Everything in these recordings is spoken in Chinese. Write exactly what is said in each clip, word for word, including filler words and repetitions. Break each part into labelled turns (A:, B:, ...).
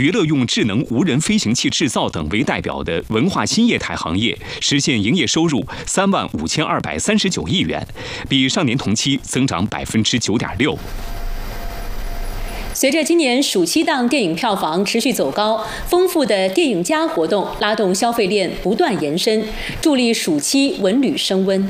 A: 娱乐用智能无人飞行器制造等为代表的文化新业态行业实现营业收入三万五千二百三十九亿元，比上年同期增长百分之九点六。
B: 随着今年暑期档电影票房持续走高，丰富的电影加活动拉动消费链不断延伸，助力暑期文旅升温。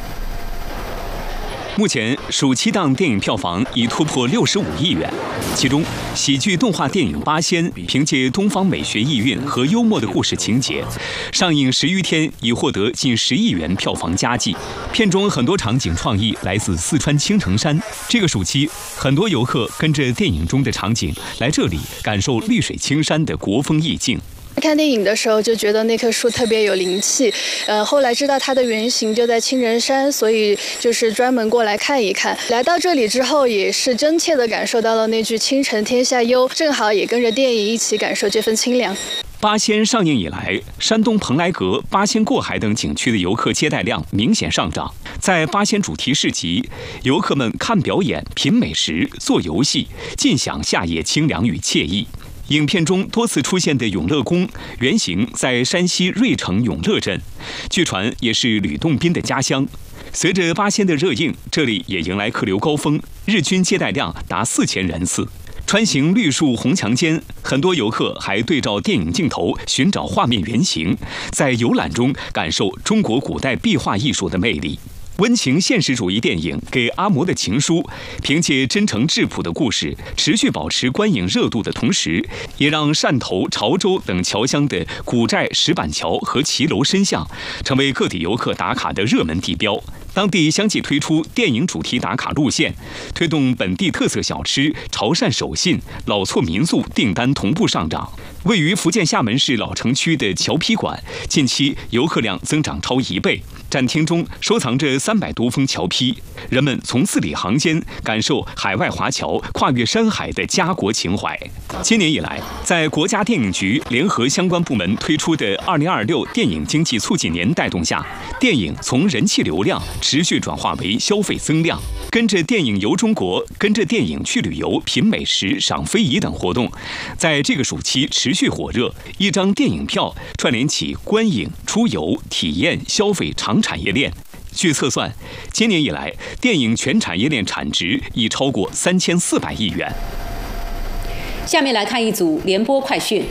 A: 目前，暑期档电影票房已突破六十五亿元，其中喜剧动画电影《八仙》凭借东方美学意蕴和幽默的故事情节，上映十余天已获得近十亿元票房佳绩。片中很多场景创意来自四川青城山。这个暑期，很多游客跟着电影中的场景来这里感受绿水青山的国风意境。
C: 看电影的时候就觉得那棵树特别有灵气，呃，后来知道它的原型就在青城山，所以就是专门过来看一看。来到这里之后，也是真切地感受到了那句“青城天下幽”，正好也跟着电影一起感受这份清凉。
A: 八仙上映以来，山东蓬莱阁、八仙过海等景区的游客接待量明显上涨。在八仙主题市集，游客们看表演、品美食、做游戏，尽享夏夜清凉与惬意。影片中多次出现的永乐宫原型在山西芮城永乐镇，据传也是吕洞宾的家乡。随着八仙的热映，这里也迎来客流高峰，日均接待量达四千人次。穿行绿树红墙间，很多游客还对照电影镜头寻找画面原型，在游览中感受中国古代壁画艺术的魅力。温情现实主义电影《给阿嬷的情书》，凭借真诚质朴的故事，持续保持观影热度的同时，也让汕头、潮州等侨乡的古寨、石板桥和骑楼深巷成为各地游客打卡的热门地标。当地相继推出电影主题打卡路线，推动本地特色小吃、潮汕手信、老厝民宿订单同步上涨。位于福建厦门市老城区的侨批馆，近期游客量增长超一倍。展厅中收藏着三百多封侨批，人们从字里行间感受海外华侨跨越山海的家国情怀。今年以来，在国家电影局联合相关部门推出的二零二六电影经济促进年带动下，电影从人气流量持续转化为消费增量。跟着电影游中国，跟着电影去旅游、品美食、赏非遗等活动，在这个暑期持续火热。一张电影票串联起观影、出游、体验、消费长产业链。据测算，今年以来，电影全产业链产值已超过三千四百亿元。
B: 下面来看一组联播快讯。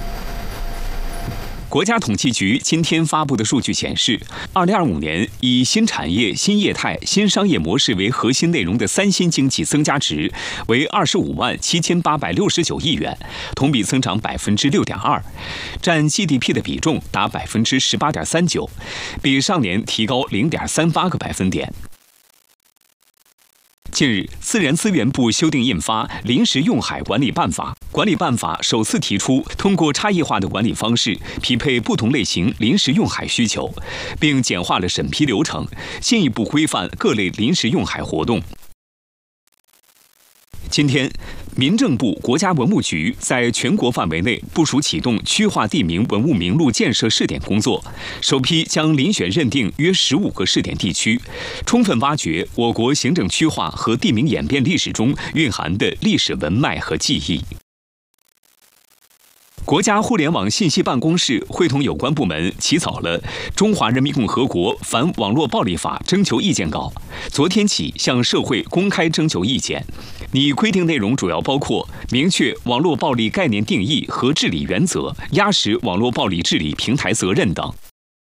A: 国家统计局今天发布的数据显示，二零二五年以新产业、新业态、新商业模式为核心内容的三新经济增加值为二十五万七千八百六十九亿元，同比增长百分之六点二，占 G D P 的比重达百分之十八点三九，比上年提高零点三八个百分点。近日，自然资源部修订印发《临时用海管理办法》。管理办法首次提出，通过差异化的管理方式，匹配不同类型临时用海需求，并简化了审批流程，进一步规范各类临时用海活动。今天，民政部、国家文物局在全国范围内部署启动区划地名文物名录建设试点工作，首批将遴选认定约十五个试点地区，充分挖掘我国行政区划和地名演变历史中蕴含的历史文脉和记忆。国家互联网信息办公室会同有关部门起草了《中华人民共和国反网络暴力法》征求意见稿，昨天起向社会公开征求意见。拟规定内容主要包括明确网络暴力概念定义和治理原则，压实网络暴力治理平台责任等。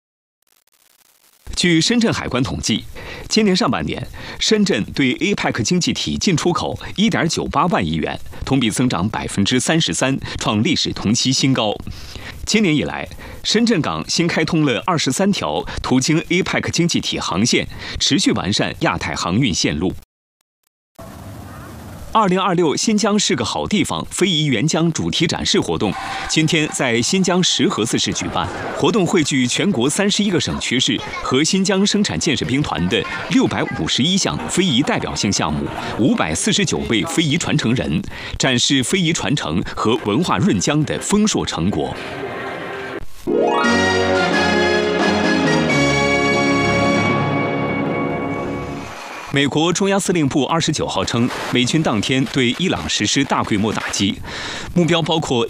A: 据深圳海关统计，今年上半年，深圳对 A P E C 经济体进出口 一点九八万亿元，同比增长百分之三十三，创历史同期新高。今年以来，深圳港新开通了二十三条途经 A P E C 经济体航线，持续完善亚太航运线路。二零二六新疆是个好地方非遗援疆主题展示活动，今天在新疆石河子市举办。活动汇聚全国三十一个省区市和新疆生产建设兵团的六百五十一项非遗代表性项目，五百四十九位非遗传承人，展示非遗传承和文化润疆的丰硕成果。美国中央司令部二十九号称，美军当天对伊朗实施大规模打击，目标包括